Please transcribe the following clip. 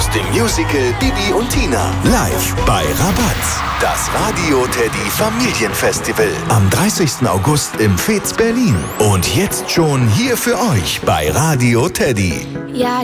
aus dem Musical Bibi und Tina. Live bei Rabatz. Das Radio Teddy Familienfestival. Am 30. August im Fez Berlin. Und jetzt schon hier für euch bei Radio Teddy. Ja,